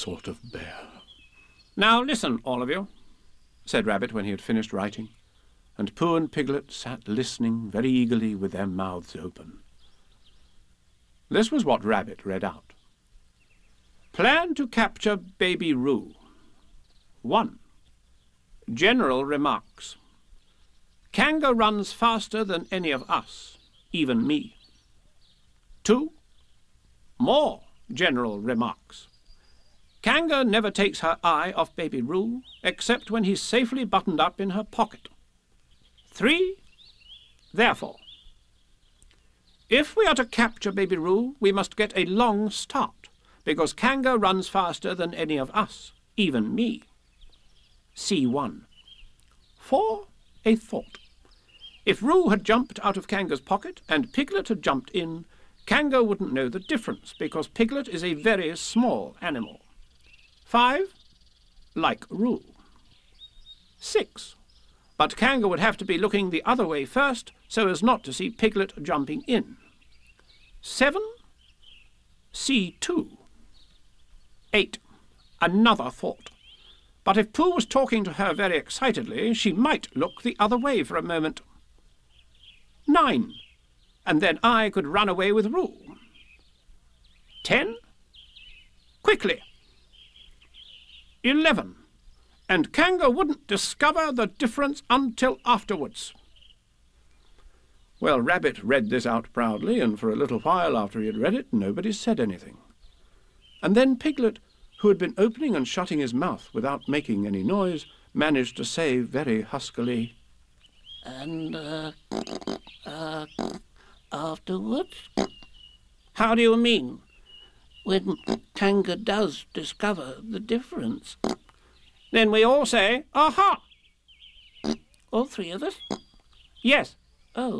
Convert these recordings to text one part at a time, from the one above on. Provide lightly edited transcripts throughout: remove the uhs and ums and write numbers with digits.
sort of bear. Now listen, all of you, said Rabbit when he had finished writing, and Pooh and Piglet sat listening very eagerly with their mouths open. This was what Rabbit read out. Plan to capture Baby Roo. 1. General remarks. Kanga runs faster than any of us, even me. 2. More general remarks. Kanga never takes her eye off Baby Roo, except when he's safely buttoned up in her pocket. 3. Therefore, if we are to capture Baby Roo, we must get a long start, because Kanga runs faster than any of us, even me. C1. 4. A thought. If Roo had jumped out of Kanga's pocket and Piglet had jumped in, Kanga wouldn't know the difference, because Piglet is a very small animal. 5. Like Roo. 6. But Kanga would have to be looking the other way first, so as not to see Piglet jumping in. 7. C2. 8. Another thought. But if Pooh was talking to her very excitedly, she might look the other way for a moment. 9. And then I could run away with Roo. 10. Quickly. 11. And Kanga wouldn't discover the difference until afterwards. Well, Rabbit read this out proudly, and for a little while after he had read it, nobody said anything. And then Piglet, who had been opening and shutting his mouth without making any noise, managed to say very huskily, And, afterwards? How do you mean? When Kanga does discover the difference. Then we all say, aha! All three of us? Yes. Oh,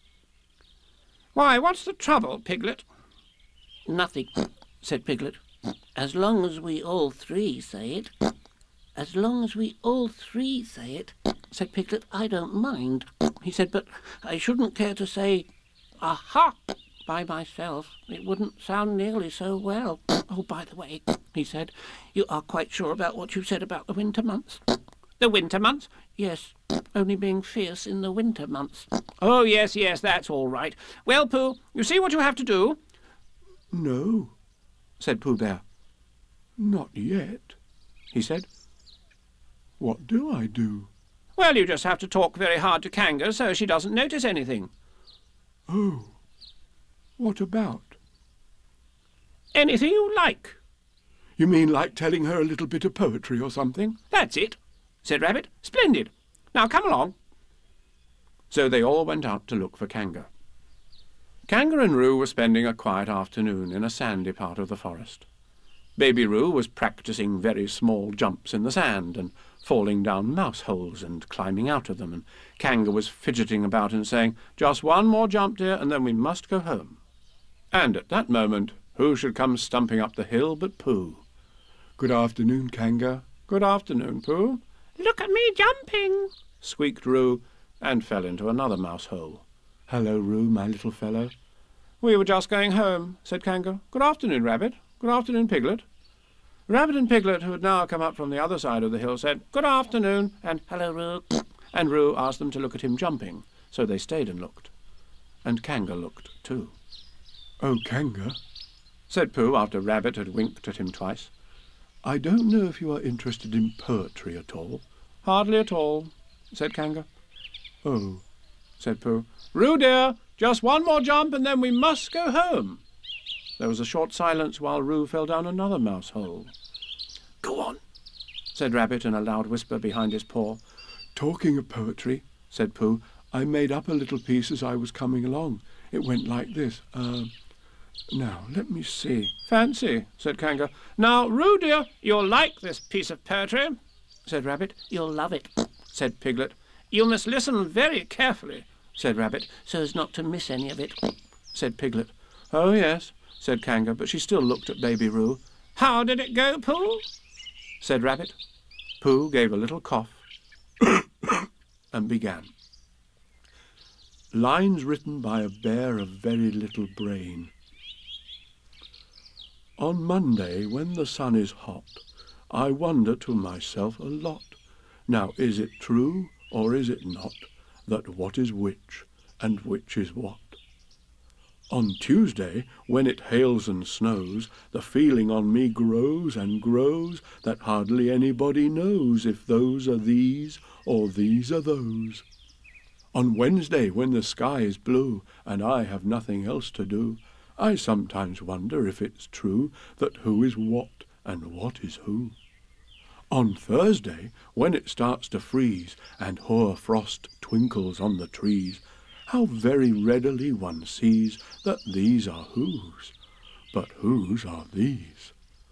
Why, what's the trouble, Piglet? nothing, said Piglet. As long as we all three say it. As long as we all three say it, said Piglet, I don't mind. He said, but I shouldn't care to say, aha, by myself. It wouldn't sound nearly so well. Oh, by the way, he said, you are quite sure about what you said about the winter months? The winter months? Yes, only being fierce in the winter months. Oh, yes, that's all right. Well, Pooh, you see what you have to do? No, Said Pooh Bear. not yet, He said. What do I do? Well, you just have to talk very hard to Kanga so she doesn't notice anything. Oh, what about? Anything you like. You mean like telling her a little bit of poetry or something? That's it, said Rabbit. Splendid. Now come along. So they all went out to look for Kanga. Kanga and Roo were spending a quiet afternoon in a sandy part of the forest. Baby Roo was practising very small jumps in the sand and falling down mouse holes and climbing out of them, and Kanga was fidgeting about and saying, just one more jump, dear, and then we must go home. And at that moment, who should come stumping up the hill but Pooh? Good afternoon, Kanga. Good afternoon, Pooh. Look at me jumping, squeaked Roo, and fell into another mouse hole. Hello, Roo, my little fellow. We were just going home, said Kanga. Good afternoon, Rabbit. Good afternoon, Piglet. Rabbit and Piglet, who had now come up from the other side of the hill, said, Good afternoon, and Hello, Roo. And Roo asked them to look at him jumping, so they stayed and looked. And Kanga looked too. Oh, Kanga, Said Pooh after Rabbit had winked at him twice. I don't know if you are interested in poetry at all. Hardly at all, said Kanga. Oh, Said Pooh. Roo, dear, just one more jump and then we must go home. There was a short silence while Roo fell down another mouse hole. go on. Said Rabbit in a loud whisper behind his paw. Talking of poetry, Said Pooh. I made up a little piece as I was coming along. It went like this. Now, let me see. Fancy, said Kanga. Now, Roo, dear, you'll like this piece of poetry, said Rabbit. You'll love it, Said Piglet. You must listen very carefully, said Rabbit. so as not to miss any of it. Said Piglet. Oh, yes, said Kanga, but she still looked at Baby Roo. How did it go, Pooh? Said Rabbit. Pooh gave a little cough and began. Lines written by a bear of very little brain. On Monday, when the sun is hot, I wonder to myself a lot. Now, is it true, or is it not, that what is which, and which is what? On Tuesday, when it hails and snows, the feeling on me grows and grows, that hardly anybody knows if those are these, or these are those. On Wednesday, when the sky is blue, and I have nothing else to do, I sometimes wonder if it's true that who is what, and what is who. On Thursday, when it starts to freeze, and hoar frost twinkles on the trees, how very readily one sees that these are whose, but whose are these.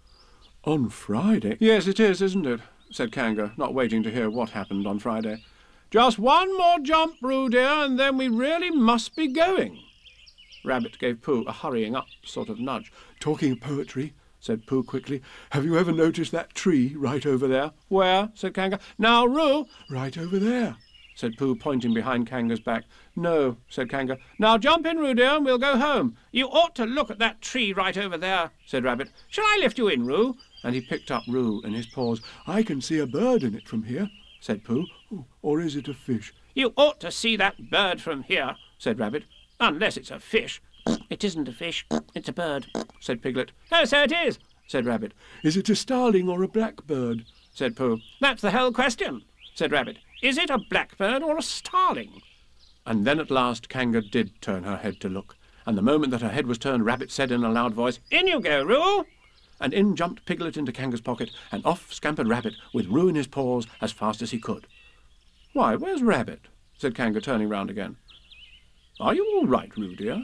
On Friday— "Yes, it is, isn't it?" said Kanga, not waiting to hear what happened on Friday. "Just one more jump, Roo dear, and then we really must be going." Rabbit gave Pooh a hurrying up sort of nudge. "Talking of poetry," said Pooh quickly, "have you ever noticed that tree right over there?" "Where?" said Kanga. "Now, Roo!" "Right over there," said Pooh, pointing behind Kanga's back. "No," said Kanga. "Now jump in, Roo dear, and we'll go home." "You ought to look at that tree right over there," said Rabbit. "Shall I lift you in, Roo?" And he picked up Roo in his paws. "I can see a bird in it from here," said Pooh. "Or is it a fish?" "You ought to see that bird from here," said Rabbit. "Unless it's a fish." "It isn't a fish, it's a bird," said Piglet. "Oh, so it is," said Rabbit. "Is it a starling or a blackbird?" said Pooh. "That's the whole question," said Rabbit. "Is it a blackbird or a starling?" And then at last Kanga did turn her head to look, and the moment that her head was turned, Rabbit said in a loud voice, "In you go, Roo!" And in jumped Piglet into Kanga's pocket, and off scampered Rabbit with Roo in his paws as fast as he could. "Why, where's Rabbit?" said Kanga, turning round again. "Are you all right, Roo dear?"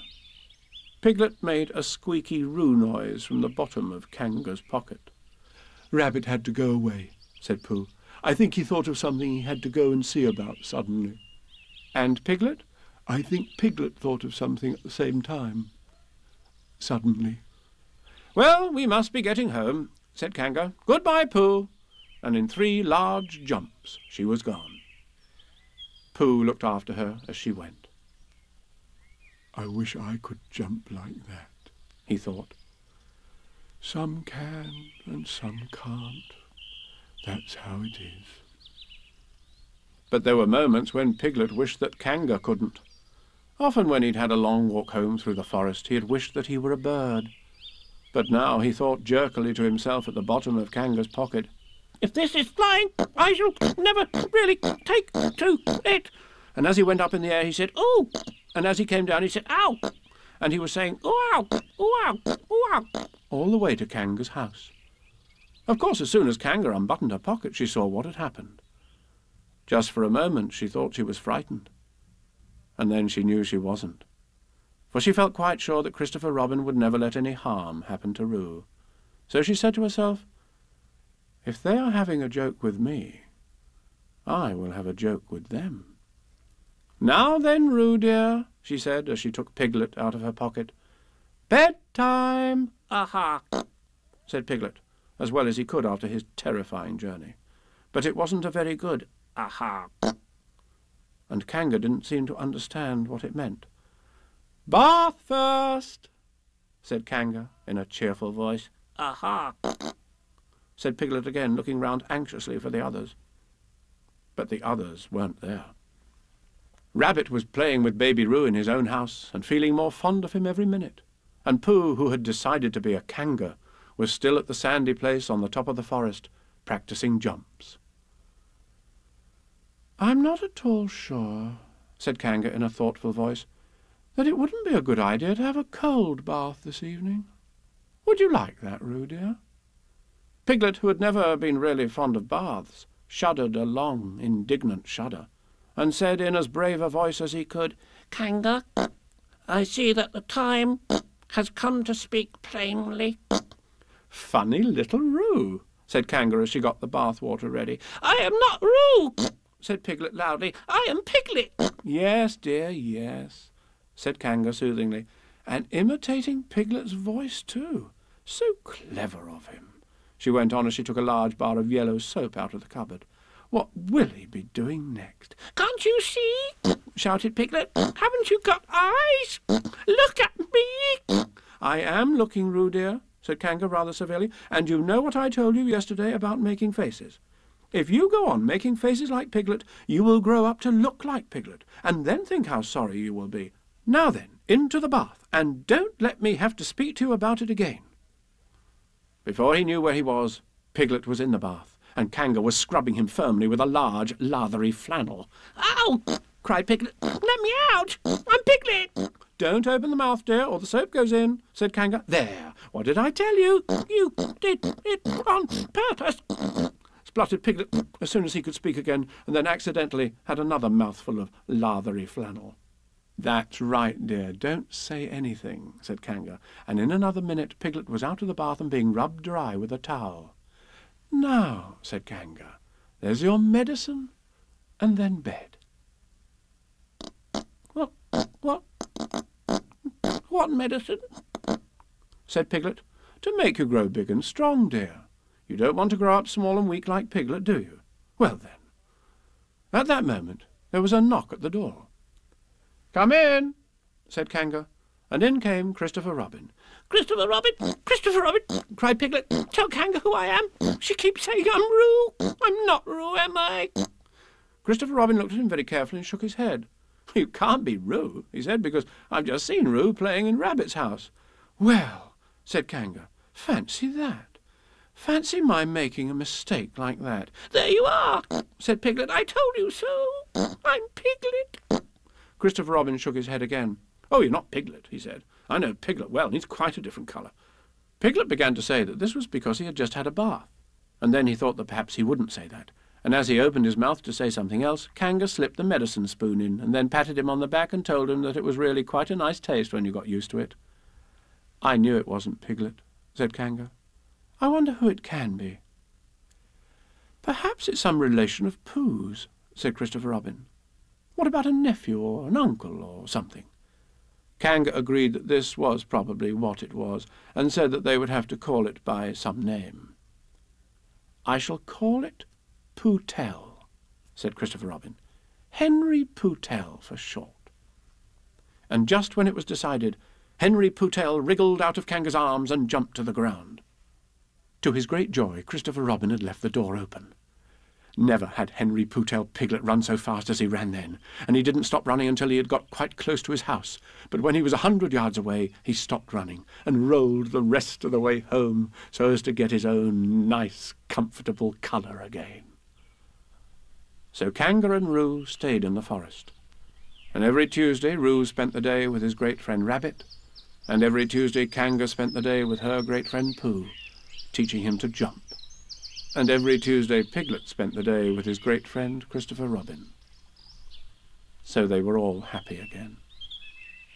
Piglet made a squeaky Roo noise from the bottom of Kanga's pocket. "Rabbit had to go away," said Pooh. "I think he thought of something he had to go and see about suddenly." "And Piglet?" "I think Piglet thought of something at the same time. Suddenly." "Well, we must be getting home," said Kanga. "Goodbye, Pooh." And in 3 large jumps she was gone. Pooh looked after her as she went. "I wish I could jump like that," he thought. "Some can and some can't. That's how it is." But there were moments when Piglet wished that Kanga couldn't. Often when he'd had a long walk home through the forest, he had wished that he were a bird. But now he thought jerkily to himself at the bottom of Kanga's pocket, "If this is flying, I shall never really take to it." And as he went up in the air, he said, "Ooh!" And as he came down, he said, "Ow!" And he was saying, "Ooh, ow! Ooh, ow! Ooh, ow!" all the way to Kanga's house. Of course, as soon as Kanga unbuttoned her pocket, she saw what had happened. Just for a moment, she thought she was frightened. And then she knew she wasn't. For she felt quite sure that Christopher Robin would never let any harm happen to Roo. So she said to herself, "If they are having a joke with me, I will have a joke with them." "Now then, Roo dear," she said as she took Piglet out of her pocket. "Bedtime!" "Aha!" said Piglet, as well as he could after his terrifying journey. But it wasn't a very good aha, and Kanga didn't seem to understand what it meant. "Bath first," said Kanga in a cheerful voice. "Aha!" said Piglet again, looking round anxiously for the others. But the others weren't there. Rabbit was playing with Baby Roo in his own house and feeling more fond of him every minute, and Pooh, who had decided to be a Kanga, was still at the sandy place on the top of the forest, practising jumps. "I'm not at all sure," said Kanga in a thoughtful voice, "that it wouldn't be a good idea to have a cold bath this evening. Would you like that, Roo dear?" Piglet, who had never been really fond of baths, shuddered a long, indignant shudder, and said in as brave a voice as he could, "Kanga, I see that the time has come to speak plainly." "Funny little Roo," said Kanga as she got the bath water ready. "I am not Roo," said Piglet loudly. "I am Piglet." "Yes, dear, yes," said Kanga soothingly, and imitating Piglet's voice too. So clever of him. She went on as she took a large bar of yellow soap out of the cupboard. "What will he be doing next?" "Can't you see?" shouted Piglet. "Haven't you got eyes? Look at me." "I am looking, Roo dear," said Kanga rather severely, "and you know what I told you yesterday about making faces. If you go on making faces like Piglet, you will grow up to look like Piglet, and then think how sorry you will be. Now then, into the bath, and don't let me have to speak to you about it again." Before he knew where he was, Piglet was in the bath, and Kanga was scrubbing him firmly with a large, lathery flannel. "Ow!" cried Piglet. "Let me out! I'm Piglet!" "Don't open the mouth, dear, or the soap goes in," said Kanga. "There! What did I tell you?" "You did it on purpose," spluttered Piglet as soon as he could speak again, and then accidentally had another mouthful of lathery flannel. "That's right, dear, don't say anything," said Kanga, and in another minute Piglet was out of the bath and being rubbed dry with a towel. "Now," said Kanga, "there's your medicine, and then bed." What medicine?" said Piglet. "To make you grow big and strong, dear. You don't want to grow up small and weak like Piglet, do you? Well, then." At that moment there was a knock at the door. "Come in," said Kanga, and in came Christopher Robin. "Christopher Robin! Christopher Robin!" cried Piglet. "Tell Kanga who I am. She keeps saying I'm Roo. I'm not Roo, am I?" Christopher Robin looked at him very carefully and shook his head. "You can't be Roo," he said, "because I've just seen Roo playing in Rabbit's house." "Well," said Kanga, "fancy that. Fancy my making a mistake like that." "There you are," said Piglet. "I told you so. I'm Piglet." Christopher Robin shook his head again. "Oh, you're not Piglet," he said. "I know Piglet well, and he's quite a different colour." Piglet began to say that this was because he had just had a bath, and then he thought that perhaps he wouldn't say that, and as he opened his mouth to say something else, Kanga slipped the medicine spoon in, and then patted him on the back and told him that it was really quite a nice taste when you got used to it. "I knew it wasn't Piglet," said Kanga. "I wonder who it can be." "Perhaps it's some relation of Pooh's," said Christopher Robin. "What about a nephew or an uncle or something?" Kanga agreed that this was probably what it was, and said that they would have to call it by some name. "I shall call it Poohtell," said Christopher Robin. "Henry Poohtell for short." And just when it was decided, Henry Poohtell wriggled out of Kanga's arms and jumped to the ground. To his great joy, Christopher Robin had left the door open. Never had Henry Poohtell Piglet run so fast as he ran then, and he didn't stop running until he had got quite close to his house. But when he was 100 yards away, he stopped running and rolled the rest of the way home so as to get his own nice, comfortable colour again. So Kanga and Roo stayed in the forest, and every Tuesday Roo spent the day with his great friend Rabbit, and every Tuesday Kanga spent the day with her great friend Pooh, teaching him to jump. And every Tuesday Piglet spent the day with his great friend Christopher Robin. So they were all happy again.